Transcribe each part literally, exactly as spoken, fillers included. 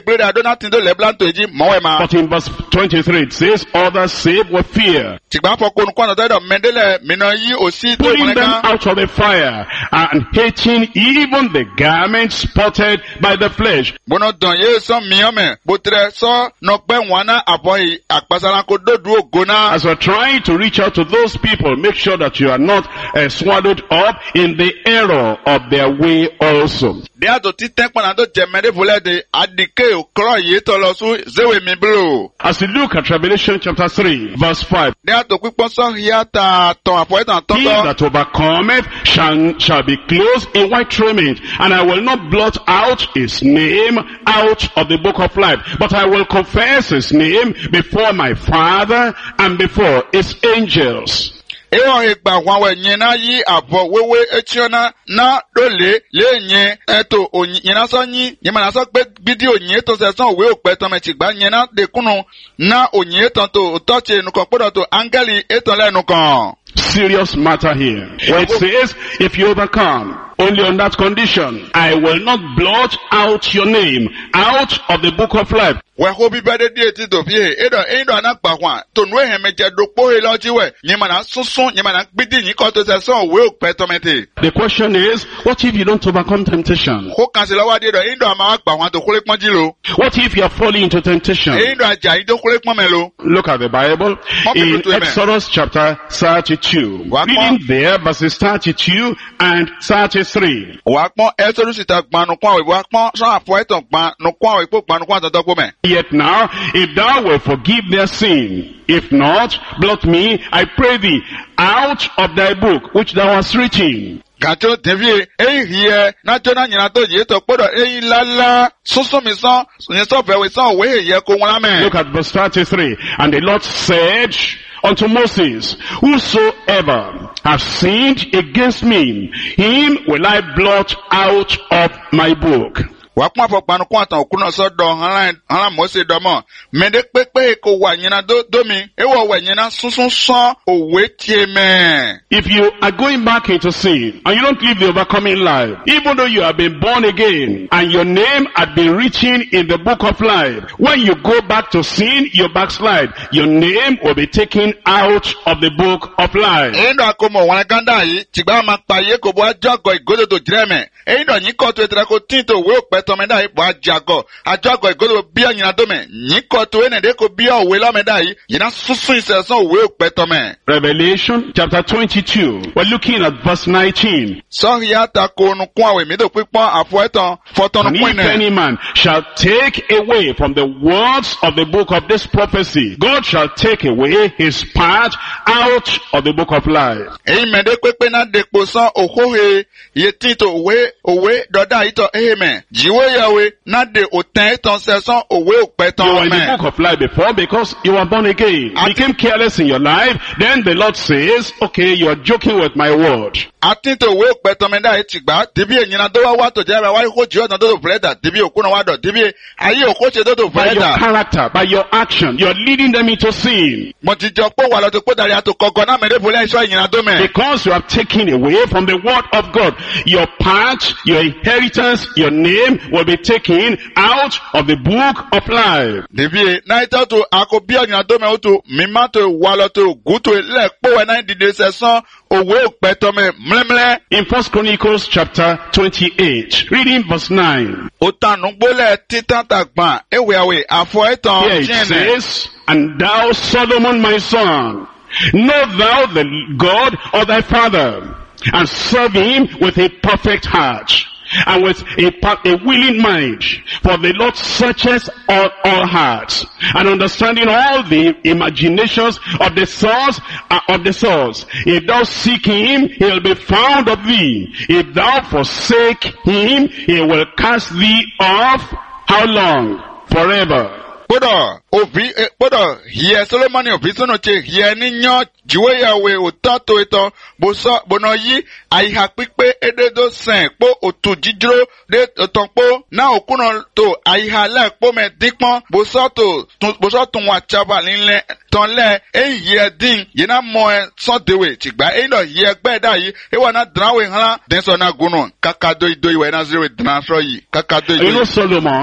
blade adona tindo le blanto eji moema. But in verse twenty-three it says, others saved with fear, Tigba fo konu kwa do mendele mino yi osi to putting them moneka. out of the fire, and hating even the garments spotted by the flesh. Bono don ye so miome botre so no pe wana aboyi akpasara ko dodu ogona. As we're trying to reach out to those people, make sure that you are not uh, swallowed up in the error of their way also. De ato ti ten pana do jemede vole de adike okro ye to lo su zewe mi blo. As we look at Revelation chapter three, verse five, De ato pipon so hiata ton apo etan ton he to. that overcometh shall, shall be clothed in white raiment, and I will not blot out his name out of the book of life, but I will confess his name before my Father and before his angels. Ewa hegba wawe nyina yi abo wewe echiona na dole le nye eto onyina so nyi nyima na so gbe bidi onye to se son we ope to me chigba nyina de kunu na onye to to toche nu kan podo to angeli eton lenu kan. Serious matter here. Where it says, if you overcome, only on that condition, I will not blot out your name out of the book of life. We ho bi bede die ti do fie edo edo na gba kwa to nu ehe meje do po he lo ji we nyima na sunsun nyima na gbidi yin ko to se son we ope to me te. The question is, what if you don't overcome temptation? Ko kan se lo wa de do edo ma gba kwa to kule pon ji lo. What if you are falling into temptation? Edo aja yi do kule pon me lo. Look at the Bible in Exodus chapter thirty-two. Reading there verses thirty-two and thirty-three. Wa pon Exodus ta gba nu kwa we wa pon so afo eton gba nu kwa we po gba nu kwa to to po me. Yet now, if thou wilt forgive their sin, if not, blot me, I pray thee, out of thy book which thou hast written. Gato devie e hie na jona nyina to je to podo e lala soso mi so ni so fe we so we ye ko won amen. Look at verse thirty-three. And the Lord said unto Moses, whosoever hath sinned against me, him will I blot out of my book. Wa pon afo panu kwa tan okuna so do han han Mose do mo me de pepe ko wa nyina do do mi e wo wa nyina sunsun so owe tie me. If you are going back into sin and you don't live the overcoming life, even though you have been born again and your name had been written in the book of life, when you go back to sin, you backslide, your name will be taken out of the book of life. E ndo akomo wa ganda yi tigba ma pa ye ko bo ajogo igodo to jreme e ndo yin ko to etra ko tin to we ope to me da ipo ajago ajago igodo bi anyina do me yin ko to ene de ko bi owe lo me da yi yina susun isesan we ope to me. Revelation chapter twenty-two. We're looking at verse nineteen. So ya ta ko nu kwa we mi do pipon afo eton foton And nu if kwene. any man shall take away from the words of the book of this prophecy, God shall take away his part out of the book of life. Eyi me de pepe na de po san ohohe ye tin to we owe doda ito amen. Jiwe yawe na de oten eton sesan owe ope You ton were in the amen. book of life before because you were born again. I- Became careless in your life. Then the Lord says, okay, you are joking with my word. Atin to we ope ton me da itigba debi enyina do wa wa to jara wa ko ji odon do do fleda debi okuna wa do debi aye oko se do do By your fleda. character, by your action, you are leading them into sin. Mo ti jo po wa lo to po dari ato kogo na me de fole iso enyina do me. Because you have taken away from the word of God, your part, your inheritance, your name will be taken out of the book of life. Debi na ito to akobi enyina do me o to mi ma to wa lo to gu to le po we na dide sesan owe ope ton me mlemle. In First Chronicles chapter twenty-eight, reading verse nine. Otanu gbole titan tagban ewe awe afo eton Here it jene. says, and thou Solomon my son, know thou the God of thy father, and serve him with a perfect heart, and with a, pa- a willing mind. For the Lord searches all, all hearts, and understanding all the imaginations of the thoughts uh, of the thoughts. If thou seek him, he will be found of thee. If thou forsake him, he will cast thee off. How long? Forever. Podo ovi podo hie Solomoni ovi sono che hie ni nyo jiwe yawe otato eto boso bono yi aiha pipe ededo sen po otu jijro de otonpo na okuno to aiha le po me dipon boso to boso tun wa chaba nle ton le e hie din yina mo e so dewe tigba e no hie gbe da yi e wa na drawe han den so na gunu kakado ido iwe na zero dran so yi kakado You know ido. Solomon,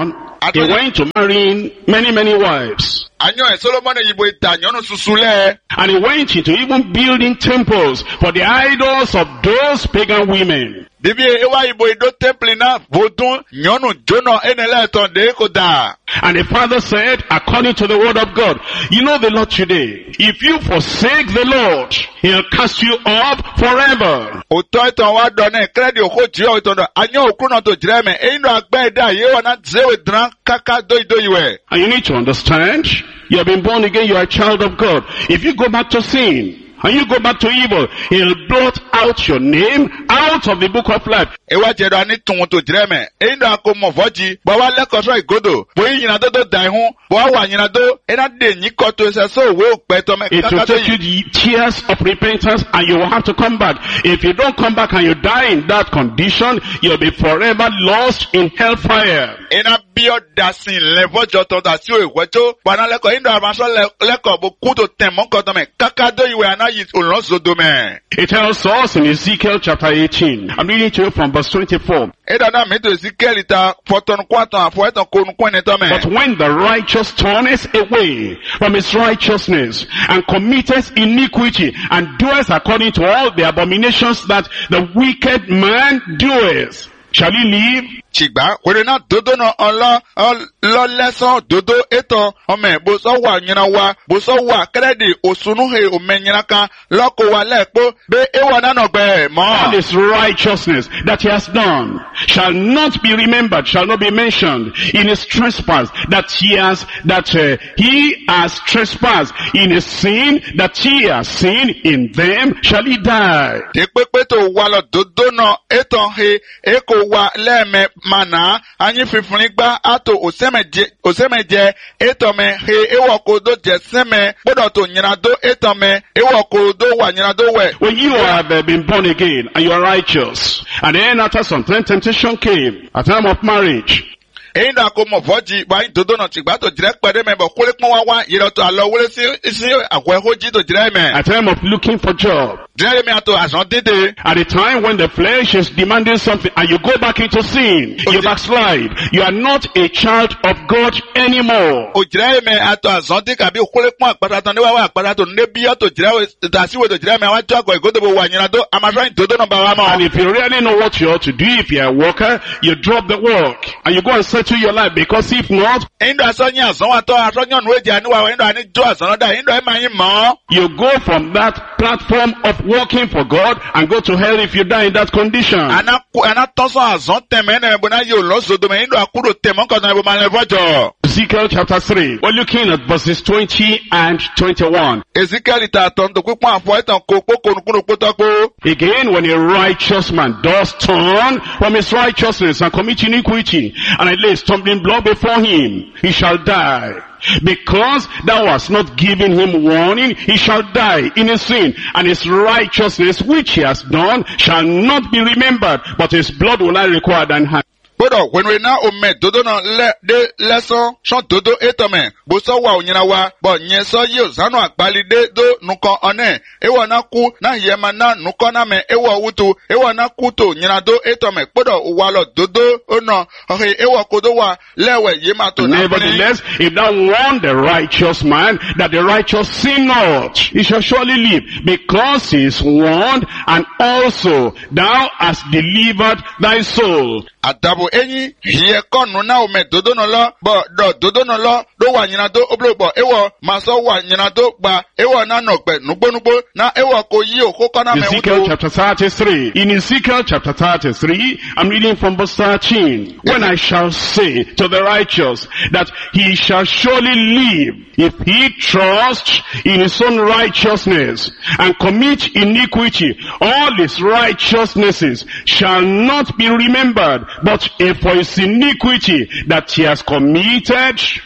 He went to marry many, many wives. Anyo e Solomon yibo ita nyonu susule. And he went into even building temples for the idols of those pagan women. Bibi ewa yibo ido temple na vodun nyonu jono enele eton de koda. And the father said, according to the word of God, you know the Lord today, if you forsake the Lord, he'll cast you off forever. Oto eton wa done kredi oko jiro eton do anyo okuno to jireme eino agbe da ye wana zewe dran kaka do ido iwe. And you need to understand, you have been born again, you are a child of God. If you go back to sin, and you go back to evil, he'll blot out your name out of the book of life. Ewa jedo ani tun to jireme eino akomo voji bo wa lekoso igodo bo yina dodo dai hun bo wa yina do ena de nyiko to se so we pe to me It will take you the tears of repentance and you will have to come back. If you don't come back and you die in that condition, you'll be forever lost in hellfire. Ena bio dasin levo joto da si o eweto bana leko indo amaso leko bo kuto temon ko to me kaka do iwe ana yi olonso do me. It tells us in Ezekiel chapter eighteen. I'm reading to you from verse twenty-four. Eda na me to Ezekiel ita foton kwato afo eton ko nu kwene to me. But when the righteous turneth away from his righteousness and committeth iniquity and doeth according to all the abominations that the wicked man doeth, shall he live? Chigba kwere na dodo no onlo lo leson dodo eto ome bo so wa nyina wa bo so wa kredi osunu he omenyina kan loko wa lepo be ewa na no gbe mo. All his righteousness that he has done shall not be remembered, shall not be mentioned in his trespass that he has, that uh, he has trespassed, in his sin that he has sinned, in them shall he die. Te pepe to wa lo dodo no eto he eko wa leme mana anyi fifunigba ato osemeje osemeje etome he ewokodo jeseme bodo to nyinado etome ewokodo wa nyinado we. When you have uh, been born again and you are righteous, and then after some time temptation came, a time of marriage, eyin da ko mo voji ba dodo no tigba to jire pede me bo kole pon wa wa yiro to alo wole si si akwe hoji to jire me. a time of looking for job, Jire me ato asan dede. at a time when the flesh is demanding something and you go back into sin, you backslide, you are not a child of God anymore. O jire me ato asan de ka bi kole pon apata tan de wa wa apata to ne bi ato jire ta si we to jire me wa to ago igodo bo wa nyinado amaso dodo no ba wa mo. And if you really know what you ought to do, if you're a worker, you drop the work and you go and settle your life, because if not, Indo asonya asan wa to asonyo nu eja ni wa indo ani jo asan da indo e ma yin mo. you go from that platform of working for God and go to hell if you die in that condition. Ana ku ana toso asan teme na bo na yo lo so do me indo akuro temo ko na bo ma le fojo. Ezekiel chapter three. We're looking at verses twenty and twenty-one. Ezekiel ta ton to pipon afo etan ko poko nu kunu poto ko. Again, when a righteous man does turn from his righteousness and commit iniquity, and I lay stumbling block before him, he shall die. Because thou hast not given him warning, he shall die in his sin, and his righteousness which he has done shall not be remembered, but his blood will I require thine hand. Bodo when we na o me dodo no le de leson so dodo etome bo so wa onyina wa bo nye so ye zanu agbali de do nuko one e wo na ku na yema na nuko na me e wo wutu e wo na ku to nyina do etome bodo wa lo dodo ono ohe e wo kodo wa lewe yema to na. Nevertheless, if thou warn the righteous man that the righteous sin not, he shall surely live, because he is warned, and also thou hast delivered thy soul. Adabo enyi hiye konu na o me dodo no lo bo do dodo no lo do wa nyina do oblo bo ewo maso wa nyina do gba ewo na no gbe nugbonugbo na ewo ko yi okoko na me Ezekiel wuto. chapter thirty-three. In Ezekiel chapter thirty-three, I'm reading from verse thirteen. When I shall say to the righteous that he shall surely live, if he trust in his own righteousness and commit iniquity, all his righteousnesses shall not be remembered, but if for his iniquity that he has committed, he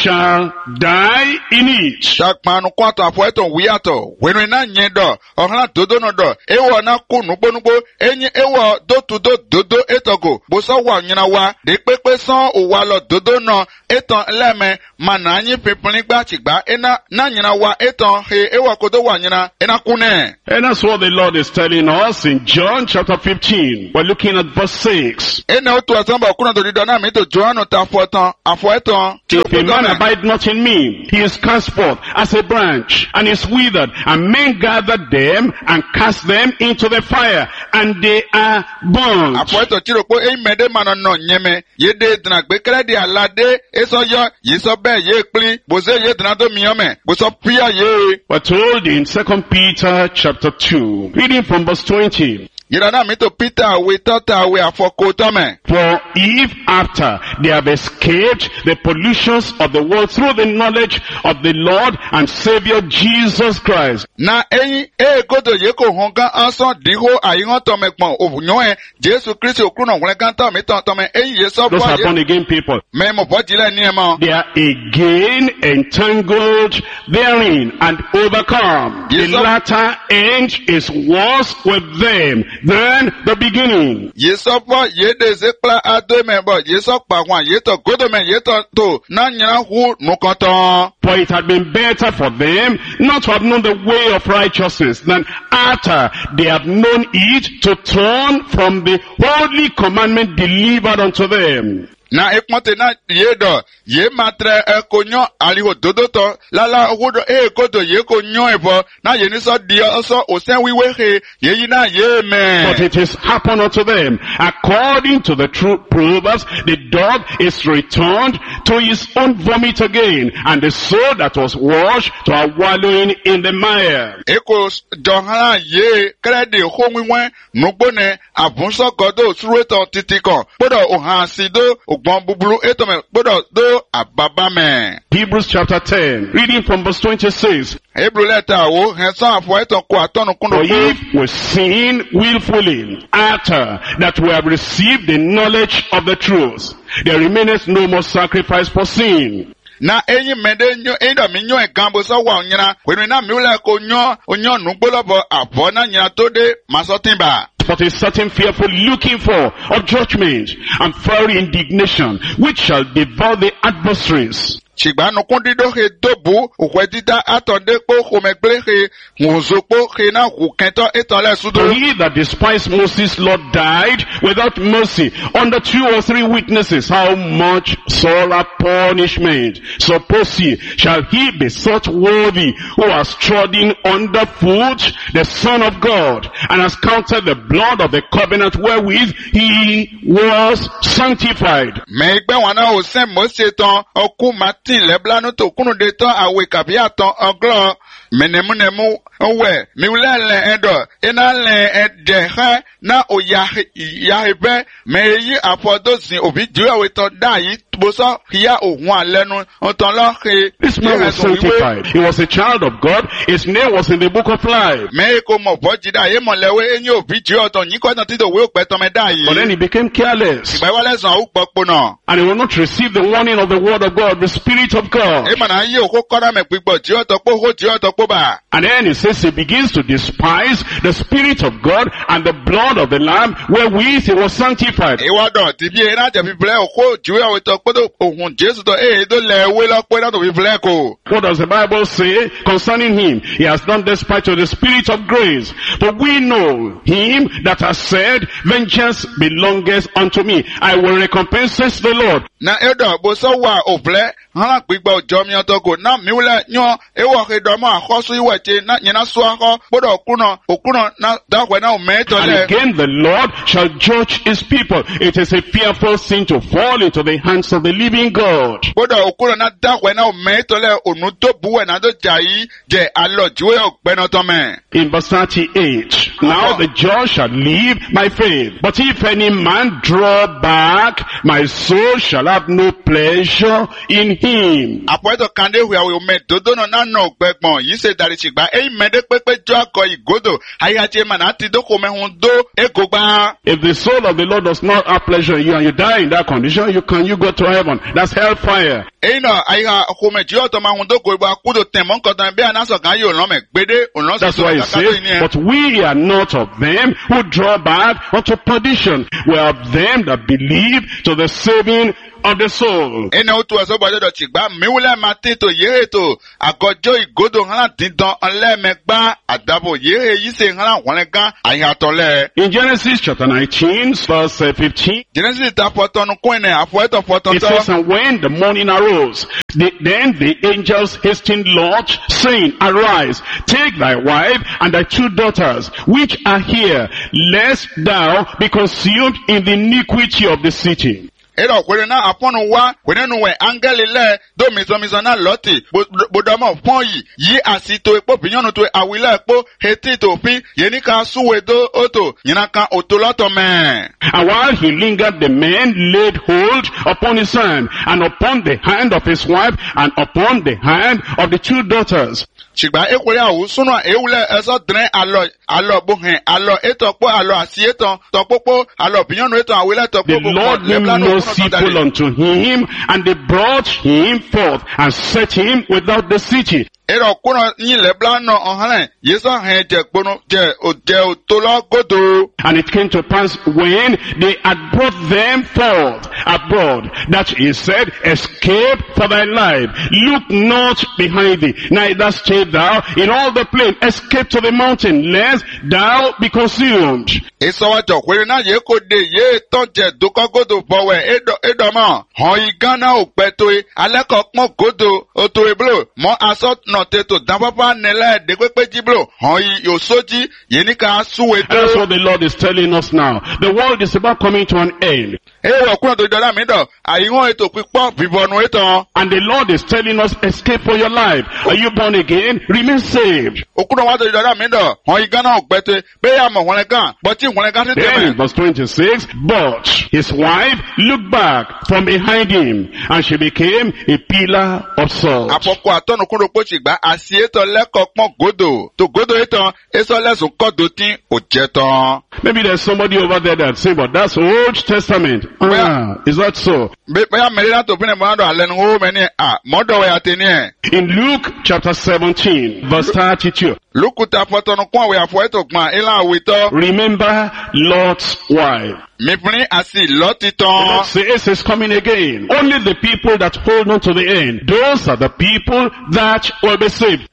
shall die in it. Shakmanu kwata afweto wiato. Wenu na nyedo. Ohla dodo no do. Ewa na ku nubo nubo. Enye ewa do to do dodo etogo. Bosa wa nyina wa. De pepe son o walo dodo no. Eton leme. Mana anyi pepuni gba chigba. Ena na nyina wa eton he ewa kodo wa nyina. Ena kune. And that's what the Lord is telling us in John chapter fifteen. We're looking at verse six. Ena otu asamba kuna do didona mito Johanno ta afweton. Afweton. If a man abide not in me, he is cast forth as a branch, and is withered, and men gather them and cast them into the fire, and they are burnt. Afweto chiroko e mede mana no nyeme. Yede dna gbekele di alade. Eso yo. Yeso be ye kli. Boze ye dna do miyome. Boso pia ye. We're told in Second Peter chapter two, reading from verse twenty. Yirana mito Peter we tata we afoko tome. For if after they have escaped the pollutions of the world through the knowledge of the Lord and Savior Jesus Christ. Na eyi e godo yeko honga aso diho ayihon tome pon ovunyo e Jesu Christ okruno wole kan tome tome eyi yeso Those are born again people. Me mo bojile ni e mo. They are again entangled therein and overcome. Yes, the sir. latter end is worse with them than the beginning. Yeso po yede zekla ado me bo yeso pa wan yeto godo me yeto to na nyina hu nukoton. For it had been better for them not to have known the way of righteousness than after they have known it to turn from the holy commandment delivered unto them. Na ekmote na yedo ye matre ekonyo aliho dodo to lala hudo e kodo ye konyo ebo na ye ni so dia so osen wiwe he ye yi na ye me. But it is happened unto them according to the true Proverbs, the dog is returned to his own vomit again, and the soul that was washed to a wallowing in the mire. Eko johana ye kredi homiwe nugbone abunso godo sureto titiko bodo ohansido ogbon bubulu etome bodo do ababame. Hebrews chapter ten, reading from verse twenty-six. Hebrew letter wo hensan afo eton ko atonu kundo. For if we sin willfully after that we have received the knowledge of the truth, there remaineth no more sacrifice for sin. Na enyi mede nyo endo mi nyo egambo so wa onyina wenu na mi ule ko nyo onyo nugbolobo abo na nyina to de masotimba. But a certain fearful looking for of judgment and fiery indignation, which shall devour the adversaries. Chigba nukun dido he dobu ukwe dida atonde po humekble he muzopo he na hukento etole sudo. For he that despised Moses' Lord died without mercy under two or three witnesses. How much sorer punishment, suppose ye, shall he be such worthy who has trodden under foot the Son of God and has counted the blood of the covenant wherewith he was sanctified. Me igbe wana ose Mose ton oku matin leblanu to kunu de ton awe kabia ton oglo menemu nemu owe mi ulele edo ina le ede he na oya yahebe me yi apodosin obi jiwe we ton da yi boso ya ohun alenu oton lo he. This man was sanctified. He was a child of God. His name was in the book of life. Me ko mo bojida ye mo lewe enyi obi ji oton yin ko tan ti do we ope ton me da yi. But then he became careless. Igba wale san o popo na. And he will not receive the warning of the word of God, the Spirit of God. E mana yi oko kora me gbigbo ji oton po ho ji oton po ba. And then he says he begins to despise the Spirit of God and the blood of the Lamb wherewith he was sanctified. E wa don ti bi e na je bi ble oko ji we to podo ohun Jesu to e do le we lo pe na to bi ble ko. What does the Bible say concerning him? He has done despite to the Spirit of grace. But we know him that has said, vengeance belongeth unto me. I will recompense, says the Lord. Na edo bo so wa oble han gbigbo ojo mi oto ko na mi ule yan e wo ke do mo akhosu iwe che na nyina so akho bodo okuno okuno na da we na o me to And le. again the Lord shall judge his people. It is a fearful thing to fall into the hands of the living God. Bodo okuno na da we na o me to le onu to bu we na do jai je alo jiwe ogbeno to me. In verse thirty-eight, now the just shall live by faith. But if any man draw back, my soul shall have no pleasure in him. Apoeto kande hu awe me dodo no na no gbegbon yi se dari chigba e mede pepe jo ako igodo ayaje mana ti do ko me hun do egogba. If the soul of the Lord does not have pleasure in you and you die in that condition, you can you go to to heaven. That's hellfire. Eina aiha kome jio to ma hundo ko ba kudo temo nkotan be anaso kan yo lo me gbede onlo so. That's why he says, but we are not of them who draw back unto perdition. We are of them that believe to the saving of the soul. Ena otu aso ba do chigba miwule mate to yere to agojo igodo han dindan onle megba adabo yere yi se han won kan aiha tole. In Genesis chapter nineteen verse fifteen, Genesis ta foton ko ene afo to foton it to. says, and when the morning arose, the, then the angels hastened Lot, saying, arise, take thy wife and thy two daughters, which are here, lest thou be consumed in the iniquity of the city. Ero kwere na aponu wa kwere nu we angeli le do mizo mizo na loti bodomo pon yi yi asito epo pinyonu to awile epo heti to fi yeni ka suwe do oto yina kan otoloto me. And while he lingered, the man laid hold upon his hand, and upon the hand of his wife, and upon the hand of the two daughters. Shigba ekwere awu sunu ewule eso dren alo alo buhen alo etokpo alo asieton topopo alo pinyonu eton awile topopo. The Lord made merciful unto him, and they brought him forth and set him without the city. Ero kuno yin le blano ohane yeso hen je gbono je o je otolo godo. And it came to pass when they had brought them forth abroad, that he said, escape for thy life, look not behind thee, neither stay thou in all the plain, escape to the mountain, lest thou be consumed. Eso wa jo kwere na ye ko de ye ton je doko godo bowe edo edo mo hon igana opeto e aleko pon godo oto eblo mo asot no teto dan papa nele de pepe jiblo hon yo soji ye ni ka suwe do. That's what the Lord is telling us now. The world is about coming to an end. E wo kuno to dola mi do ayihon eto pipo bibonu eton. And the Lord is telling us, escape for your life. Are you born again? Remain saved. Okuno wa to dola mi do hon igana opeto be ya mo won kan but ti won kan Then in verse twenty-six, but his wife looked back from behind him, and she became a pillar of salt. Apoko atonu kuno po chigba asieto leko pon godo to godo eton eso lesun kodo tin o jeton. Maybe there's somebody over there that say, but that's Old Testament. Ah, is that so? In Luke chapter seventeen, verse thirty-two. Remember Lot's wife. The Lord says is coming again. Only the people that hold on to the end, those are the people that will be saved.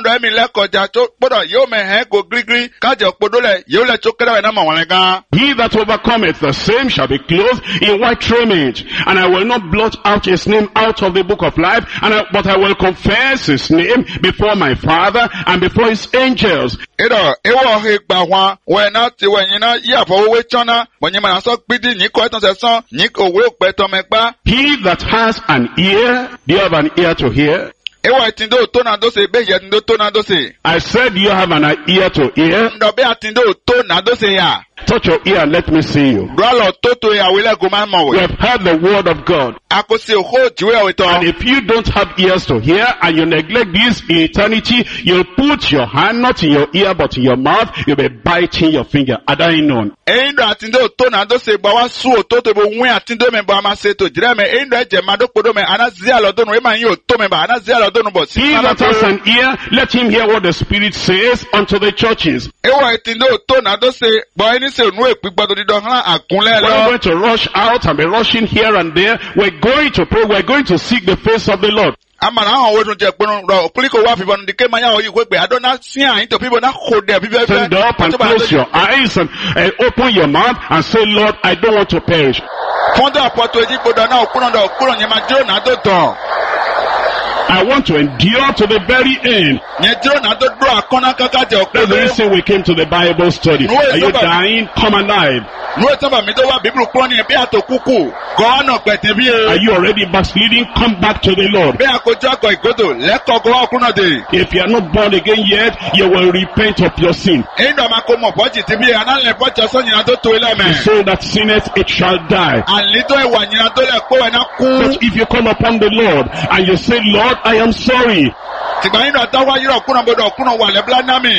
He that overcometh, the same shall be clothed in white raiment, and I will not blot out his name out of the book of life, and I, but I will confess his name before my Father and before his angels. He that has an ear, do you have an ear to hear? I said you have an ear to hear. Touch your ear and let me see you. We have heard the word of God. And if you don't have ears to hear and you neglect this in eternity, you'll put your hand not in your ear but in your mouth. You'll be biting your finger. Had I known? He that has an ear, let him hear what the Spirit says unto the churches. We're going to rush out and be rushing here and there. We're going to pray. We're going to seek the face of the Lord. Stand up and close your eyes and uh, open your mouth and say, Lord, I don't want to perish. I want to endure to the very end. That's the reason we came to the Bible study. Are you dying? Come alive. Are you already backsliding? Come back to the Lord. If you are not born again yet, you will repent of your sin. The soul that sinneth, it shall die. But if you call upon the Lord and you say, Lord, I am sorry,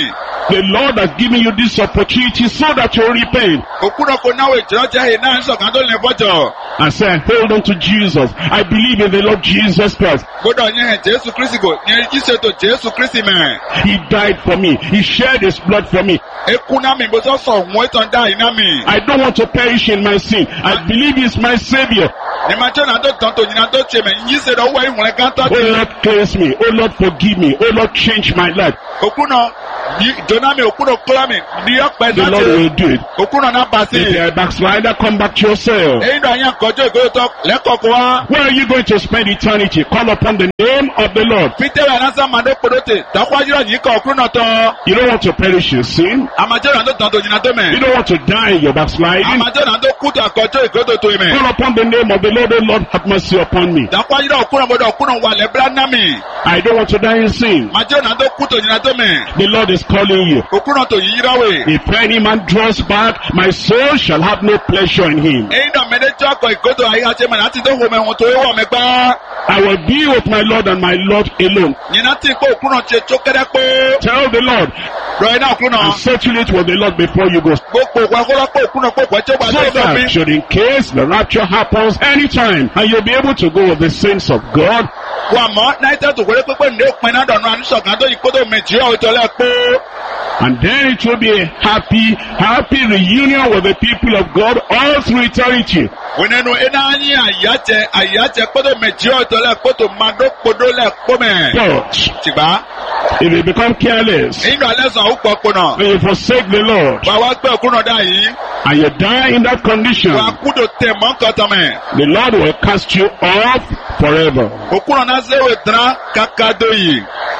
The Lord has given you this opportunity so that you repent. Òkúrò kò náwó ìjọ́jẹ́ yìí náà ń sọ̀kan tó lè fọ́jọ́. And say, hold on to Jesus. I believe in the Lord Jesus Christ. Gbọ́dọ̀ yẹn hẹ̀ Jésù Kristi kò ní ìṣètò Jésù Kristi mẹ́. He died for me. He shed his blood for me. Ekú náà mi bó sọ sọ wọ́n ìtàn dá iná mi. I don't want to perish in my sin. I believe he's my savior. Ní ma jẹ́ náà tó tán tó yìnyín tó ṣe mẹ́, yìí ṣe lọ wọ ìwọ̀n kan tó Oh ti. Lord, cleanse me. Oh Lord, forgive me. Oh Lord, change my life. Òkú náà ní ìjọ́nà mi òkú náà kúrò mi ní ọ̀pẹ The Lord láti. will do it. Òkú náà náà bá sí. If you're a backslider, come back to yourself. Èyí náà yẹn kọjú ìgbéró tó lẹ́kọ̀ọ́kọ́ wá. Where are you going to spend eternity? Call upon the name of the Lord. Peter wà lásán máa dé kpódóte, dákwájú náà yìí kọ̀ òkú náà tán. You don't want to perish in sin. Àmàjẹ́ náà tó tán tó yìnyín tó You mẹ́. don't want to die in your backsliding. Àmàjẹ́ náà tó kú tó àkọ́jọ́ ìgbéró tó tó yìí mẹ́. Call upon the name of the Lord. Oh Lord, have mercy upon me. Dákwájú náà òkú náà gbọdọ̀ òkú náà wà lẹ́bíra náà mi. I don't want to die in sin. Àmàjẹ́ náà tó kú tó yìnyín tó mẹ́. The Lord is calling you. Òkú náà tó yìí ráwé. If any man draws back, my soul shall have no pleasure in him. Èyí náà mẹ́lẹ́ tí ọkọ̀ ìgbéró ayé àti ẹ̀mọ̀ láti tó wọ mẹ́wọ̀n tó wọ̀ mẹ́ gbá. I will be with my Lord and my Lord alone. Yìnyín tí kò òkú náà ṣe tó kẹ́rẹ́ pé. Tell the Lord Rọ̀ iná òkú náà. and settle it with the Lord before you go. Gbogbo òkú akọ́lọ́ pé òkú náà pé òkú ẹ̀jẹ̀ wà So lórí that mi. should in case the rapture happens anytime and you'll be able to go with the saints of God. Wà mọ́ náírà tó wọlé pépé ní òpin náà dọ̀nù àníṣọ̀kan tó yí kó tó méjì ọ̀ ìtọ́lẹ̀ pé. And then it will be a happy, happy reunion with the people of God all through eternity. Wònẹ́nu iná yín àyájẹ àyájẹ kó tó méjì ọ̀ ìtọ́lẹ̀ kó tó máa dó kpodó lẹ̀ kó mẹ́. But Tìgbà. if you become careless Èyí náà lẹ́sàn án ó pọ̀ pọ̀ náà. and you forsake the Lord Wà wá gbé òkú náà dá yìí. and you die in that condition, Wà kúdò tẹ̀ mọ́ nǹkan tán mẹ́. the Lord will cast you off forever. Òkú náà náà ṣe wè tán kàkà dó yìí.